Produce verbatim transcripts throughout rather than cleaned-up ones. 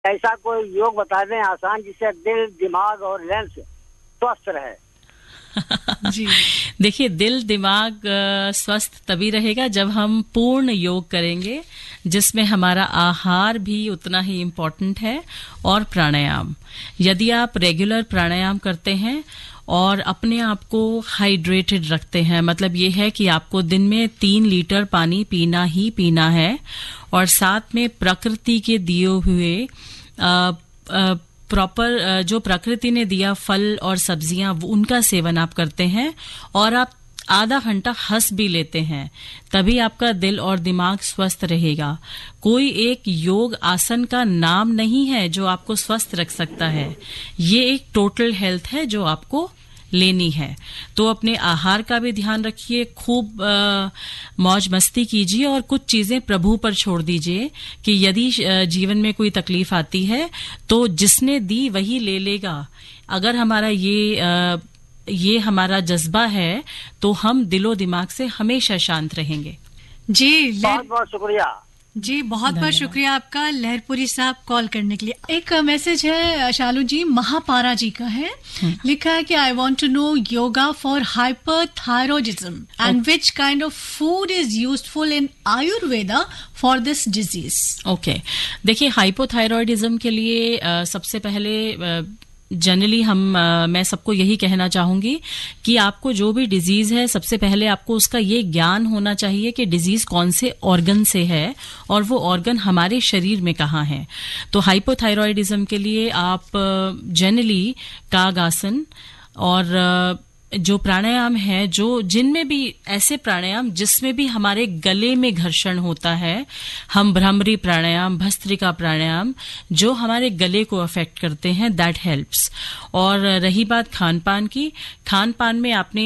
ऐसा कोई योग बता दें आसान जिससे दिल, दिमाग और लेंस स्वस्थ रहे। जी देखिए, दिल दिमाग स्वस्थ तभी रहेगा जब हम पूर्ण योग करेंगे, जिसमें हमारा आहार भी उतना ही इम्पोर्टेंट है और प्राणायाम। यदि आप रेगुलर प्राणायाम करते हैं और अपने आप को हाइड्रेटेड रखते हैं, मतलब ये है कि आपको दिन में तीन लीटर पानी पीना ही पीना है, और साथ में प्रकृति के दिए हुए आ, आ, प्रॉपर जो प्रकृति ने दिया फल और सब्जियां, उनका सेवन आप करते हैं और आप आधा घंटा हंस भी लेते हैं, तभी आपका दिल और दिमाग स्वस्थ रहेगा। कोई एक योग आसन का नाम नहीं है जो आपको स्वस्थ रख सकता है, ये एक टोटल हेल्थ है जो आपको लेनी है। तो अपने आहार का भी ध्यान रखिए, खूब मौज मस्ती कीजिए और कुछ चीजें प्रभु पर छोड़ दीजिए कि यदि जीवन में कोई तकलीफ आती है तो जिसने दी वही ले लेगा। अगर हमारा ये आ, ये हमारा जज्बा है तो हम दिलो दिमाग से हमेशा शांत रहेंगे। जी बहुत बहुत शुक्रिया जी, बहुत बहुत शुक्रिया आपका लहरपुरी साहब कॉल करने के लिए। एक मैसेज है शालू जी, महापारा जी का है, लिखा है कि I want to know yoga for hyperthyroidism and which kind of food is useful in Ayurveda for this disease. Okay, देखिए, हाइपोथायरॉयडिज्म के लिए uh, सबसे पहले uh, जनरली हम आ, मैं सबको यही कहना चाहूंगी कि आपको जो भी डिजीज है, सबसे पहले आपको उसका ये ज्ञान होना चाहिए कि डिजीज कौन से ऑर्गन से है और वो ऑर्गन हमारे शरीर में कहाँ है। तो हाइपोथायरॉयडिज्म के लिए आप जनरली कागासन और जो प्राणायाम है, जो जिनमें भी ऐसे प्राणायाम जिसमें भी हमारे गले में घर्षण होता है, हम भ्रामरी प्राणायाम, भस्त्रिका प्राणायाम, जो हमारे गले को अफेक्ट करते हैं, दैट हेल्प्स। और रही बात खान पान की, खान पान में आपने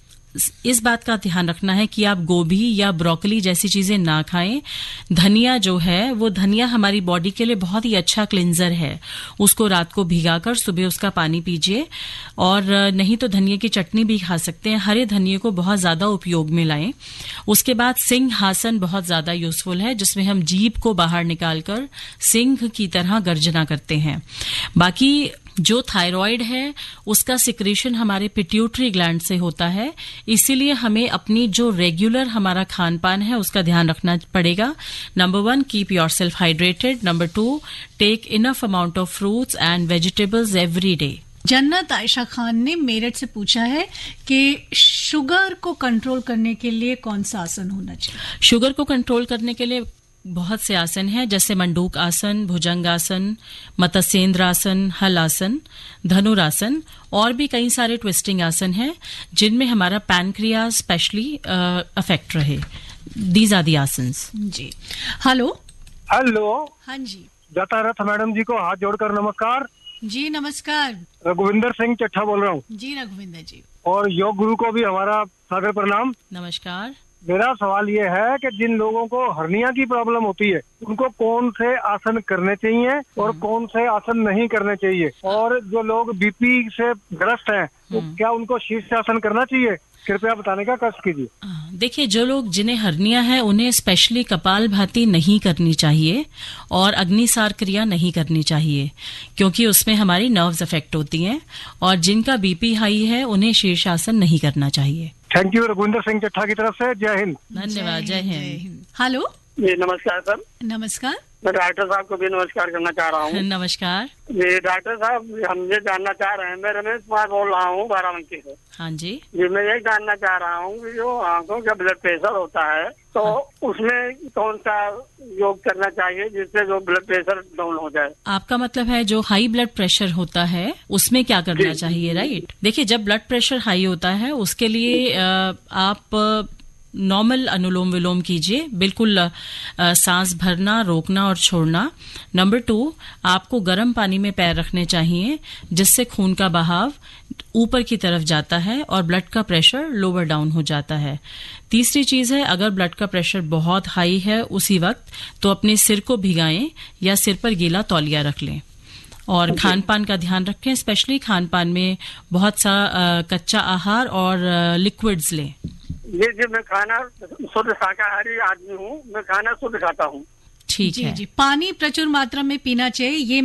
इस बात का ध्यान रखना है कि आप गोभी या ब्रोकली जैसी चीजें ना खाएं। धनिया जो है, वो धनिया हमारी बॉडी के लिए बहुत ही अच्छा क्लिंजर है, उसको रात को भिगाकर सुबह उसका पानी पीजिए। और नहीं तो धनिया की चटनी भी खा सकते हैं। हरे धनिये को बहुत ज्यादा उपयोग में लाएं। उसके बाद सिंहासन बहुत ज्यादा यूजफुल है, जिसमें हम जीभ को बाहर निकालकर सिंह की तरह गर्जना करते हैं। बाकी जो थायराइड है उसका सिक्रेशन हमारे पिट्यूटरी ग्लैंड से होता है, इसीलिए हमें अपनी जो रेगुलर हमारा खान पान है उसका ध्यान रखना पड़ेगा। Number one, keep yourself hydrated. Number two, take enough amount of fruits and vegetables every day. जन्नत आयशा खान ने मेरठ से पूछा है कि शुगर को कंट्रोल करने के लिए कौन सा आसन होना चाहिए? शुगर को कंट्रोल करने के लिए बहुत से आसन हैं, जैसे मंडूक आसन, भुजंगासन, मत्स्येंद्र आसन, हल आसन, धनुरासन, और भी कई सारे ट्विस्टिंग आसन हैं जिनमें हमारा पैनक्रियाज स्पेशली अफेक्ट रहे। These are the asanas. Ji, hello hello. हाँ जी, जतारथ मैडम जी को हाथ जोड़कर नमस्कार। जी नमस्कार। रघुविंदर सिंह चट्ठा बोल रहा हूँ। जी रघुविंदर जी। और योग गुरु को भी हमारा सादर प्रणाम। नमस्कार। मेरा सवाल ये है कि जिन लोगों को हर्निया की प्रॉब्लम होती है उनको कौन से आसन करने चाहिए और कौन से आसन नहीं करने चाहिए, और जो लोग बीपी से ग्रस्त हैं तो क्या उनको शीर्षासन करना चाहिए? कृपया बताने का कष्ट कीजिए। देखिए, जो लोग जिन्हें हर्निया है उन्हें स्पेशली कपालभाति नहीं करनी चाहिए और अग्निसार क्रिया नहीं करनी चाहिए, क्योंकि उसमें हमारी नर्व्स अफेक्ट होती हैं। और जिनका बीपी हाई है उन्हें शीर्षासन नहीं करना चाहिए। थैंक यू रघुविंदर सिंह चट्ठा की तरफ से। जय हिंद। धन्यवाद। जय हिंद। हेलो जी नमस्कार सर। नमस्कार। मैं डॉक्टर साहब को भी नमस्कार करना चाह रहा हूँ। नमस्कार जी डॉक्टर साहब, हम ये जानना चाह रहे हैं, मैं रमेश कुमार बोल रहा हूँ बाराबंकी से। हाँ जी। जी मैं ये जानना चाह रहा हूँ कि जो आंखों का ब्लड प्रेशर होता है तो हाँ। उसमें कौन सा योग करना चाहिए जिससे जो ब्लड प्रेशर डाउन हो जाए? आपका मतलब है जो हाई ब्लड प्रेशर होता है उसमें क्या करना चाहिए, राइट? देखिए, जब ब्लड प्रेशर हाई होता है उसके लिए आप नॉर्मल अनुलोम विलोम कीजिए, बिल्कुल आ, सांस भरना, रोकना और छोड़ना। नंबर टू, आपको गर्म पानी में पैर रखने चाहिए, जिससे खून का बहाव ऊपर की तरफ जाता है और ब्लड का प्रेशर लोअर डाउन हो जाता है। तीसरी चीज है, अगर ब्लड का प्रेशर बहुत हाई है उसी वक्त तो अपने सिर को भिगाएं या सिर पर गीला तौलिया रख लें। और okay. खान पान का ध्यान रखें, स्पेशली खान पान में बहुत सा आ, कच्चा आहार और लिक्विड्स लें। जी जी मैं खाना शुद्ध शाकाहारी आदमी हूँ, मैं खाना शुद्ध खाता हूँ। ठीक है। जी जी, पानी प्रचुर मात्रा में पीना चाहिए, ये